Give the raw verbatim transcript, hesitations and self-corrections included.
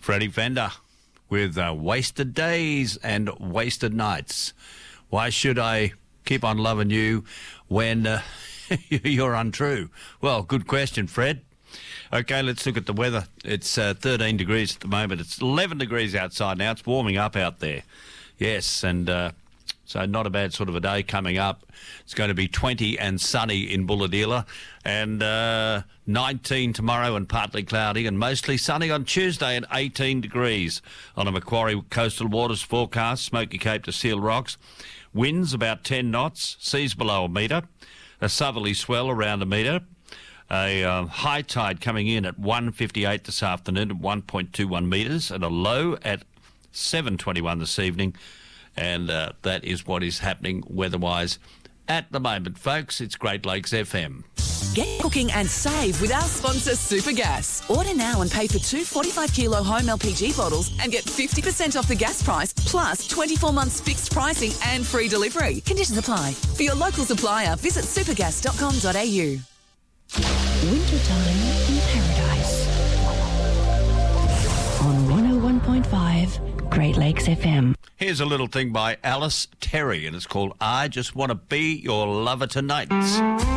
Freddie Fender with uh, Wasted Days and Wasted Nights. Why should I keep on loving you when uh, you're untrue? Well, good question, Fred. Okay, let's look at the weather. It's uh, thirteen degrees at the moment. It's eleven degrees outside now. It's warming up out there. Yes, and uh, so not a bad sort of a day coming up. It's going to be twenty and sunny in Bulahdelah, and uh, nineteen tomorrow and partly cloudy, and mostly sunny on Tuesday and eighteen degrees on a Macquarie coastal waters forecast, Smoky Cape to Seal Rocks. Winds about ten knots, seas below a metre, a southerly swell around a metre. A uh, high tide coming in at one fifty-eight this afternoon at one point two one metres, and a low at seven twenty-one this evening. And uh, that is what is happening weather-wise at the moment, folks. It's Great Lakes F M. Get cooking and save with our sponsor, Supergas. Order now and pay for two forty-five kilo home L P G bottles and get fifty percent off the gas price, plus twenty-four months fixed pricing and free delivery. Conditions apply. For your local supplier, visit supergas dot com dot a u. Wintertime in Paradise on one oh one point five Great Lakes F M. Here's a little thing by Alice Terry, and it's called I Just Want to Be Your Lover Tonight.